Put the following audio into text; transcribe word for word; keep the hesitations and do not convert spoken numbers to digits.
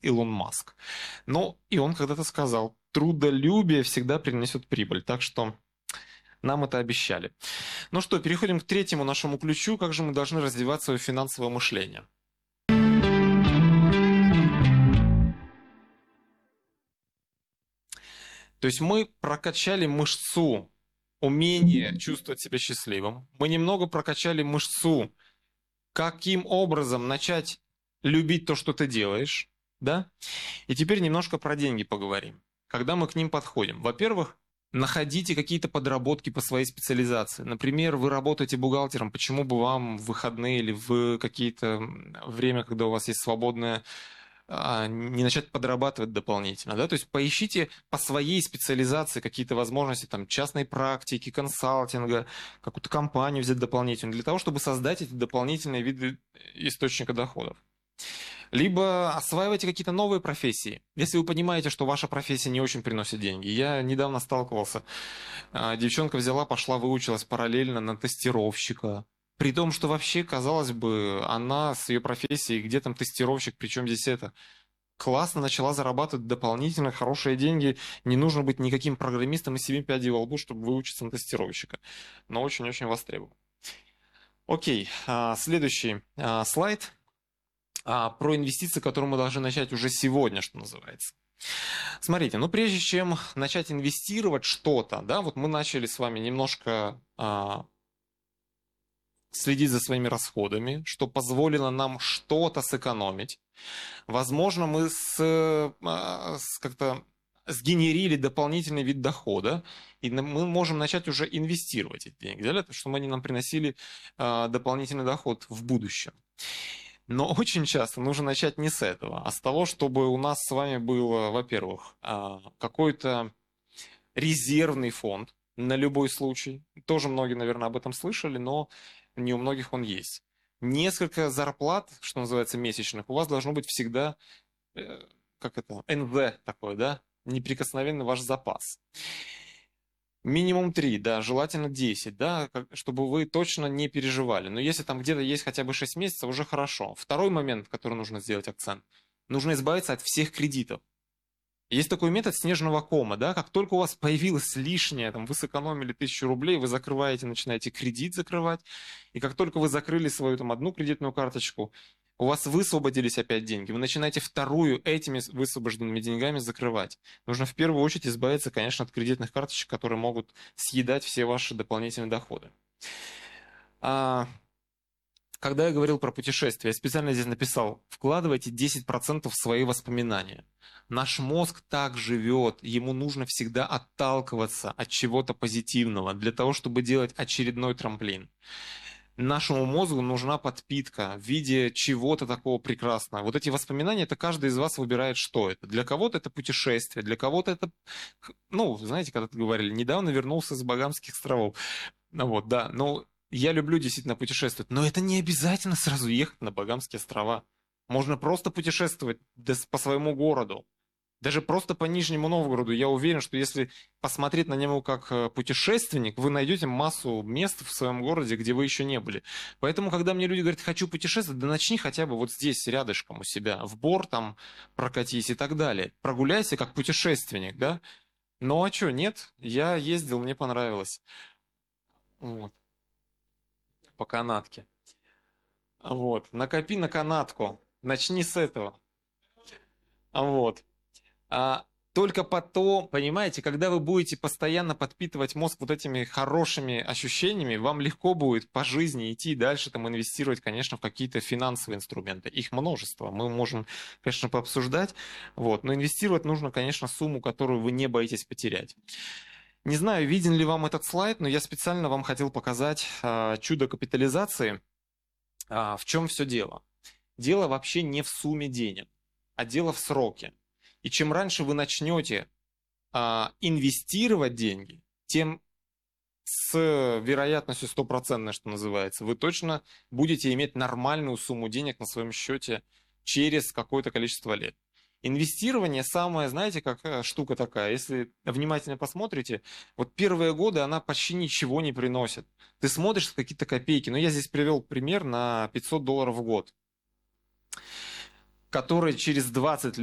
Илон Маск. Но и он когда-то сказал, трудолюбие всегда принесет прибыль. Так что нам это обещали. Ну что, переходим к третьему нашему ключу. Как же мы должны развивать свое финансовое мышление? То есть мы прокачали мышцу умение чувствовать себя счастливым. Мы немного прокачали мышцу, каким образом начать любить то, что ты делаешь, да? И теперь немножко про деньги поговорим. Когда мы к ним подходим. Во-первых, находите какие-то подработки по своей специализации. Например, вы работаете бухгалтером, почему бы вам в выходные или в какие-то время, когда у вас есть свободное, не начать подрабатывать дополнительно, да, то есть поищите по своей специализации какие-то возможности, там, частной практики, консалтинга, какую-то компанию взять дополнительную, для того, чтобы создать эти дополнительные виды источника доходов. Либо осваивайте какие-то новые профессии. Если вы понимаете, что ваша профессия не очень приносит деньги. Я недавно сталкивался, девчонка взяла, пошла, выучилась параллельно на тестировщика. При том, что вообще, казалось бы, она с ее профессией, где там тестировщик, причем здесь это, классно начала зарабатывать дополнительно хорошие деньги, не нужно быть никаким программистом и семи пядей во лбу, чтобы выучиться на тестировщика, но очень-очень востребован. Окей, следующий слайд про инвестиции, которые мы должны начать уже сегодня, что называется. Смотрите, ну прежде чем начать инвестировать что-то, да, вот мы начали с вами немножко следить за своими расходами, что позволило нам что-то сэкономить. Возможно, мы с, с, как-то сгенерили дополнительный вид дохода, и мы можем начать уже инвестировать эти деньги, для того, чтобы они нам приносили а, дополнительный доход в будущем. Но очень часто нужно начать не с этого, а с того, чтобы у нас с вами был, во-первых, а, какой-то резервный фонд на любой случай. Тоже многие, наверное, об этом слышали, но не у многих он есть. Несколько зарплат, что называется, месячных, у вас должно быть всегда, э, как это, эн вэ такой, да, неприкосновенный ваш запас. Минимум три, да, желательно десять, да, чтобы вы точно не переживали. Но если там где-то есть хотя бы шесть месяцев, уже хорошо. Второй момент, который нужно сделать акцент, нужно избавиться от всех кредитов. Есть такой метод снежного кома, да, как только у вас появилось лишнее, там, вы сэкономили тысячу рублей, вы закрываете, начинаете кредит закрывать, и как только вы закрыли свою там одну кредитную карточку, у вас высвободились опять деньги, вы начинаете вторую этими высвобожденными деньгами закрывать. Нужно в первую очередь избавиться, конечно, от кредитных карточек, которые могут съедать все ваши дополнительные доходы. А... Когда я говорил про путешествия, я специально здесь написал, вкладывайте десять процентов в свои воспоминания. Наш мозг так живет, ему нужно всегда отталкиваться от чего-то позитивного, для того, чтобы делать очередной трамплин. Нашему мозгу нужна подпитка в виде чего-то такого прекрасного. Вот эти воспоминания, это каждый из вас выбирает, что это. Для кого-то это путешествие, для кого-то это, ну, знаете, когда-то говорили, недавно вернулся с Багамских островов. Ну вот, да, но... Я люблю действительно путешествовать, но это не обязательно сразу ехать на Багамские острова. Можно просто путешествовать по своему городу. Даже просто по Нижнему Новгороду. Я уверен, что если посмотреть на него как путешественник, вы найдете массу мест в своем городе, где вы еще не были. Поэтому, когда мне люди говорят, хочу путешествовать, да начни хотя бы вот здесь, рядышком у себя. В Бор там прокатись и так далее. Прогуляйся как путешественник, да? Ну а что, нет? Я ездил, мне понравилось. Вот. По канатке. Вот. Накопи на канатку. Начни с этого. Вот. А только потом, понимаете, когда вы будете постоянно подпитывать мозг вот этими хорошими ощущениями, вам легко будет по жизни идти дальше, там, инвестировать, конечно, в какие-то финансовые инструменты. Их множество. Мы можем, конечно, пообсуждать. Вот. Но инвестировать нужно, конечно, сумму, которую вы не боитесь потерять. Не знаю, виден ли вам этот слайд, но я специально вам хотел показать а, чудо капитализации. А, в чем все дело? Дело вообще не в сумме денег, а дело в сроке. И чем раньше вы начнете а, инвестировать деньги, тем с вероятностью стопроцентной, что называется, вы точно будете иметь нормальную сумму денег на своем счете через какое-то количество лет. Инвестирование самая, знаете, как штука такая, если внимательно посмотрите, вот первые годы она почти ничего не приносит. Ты смотришь какие-то копейки, но я здесь привел пример на пятьсот долларов в год, который через двадцать лет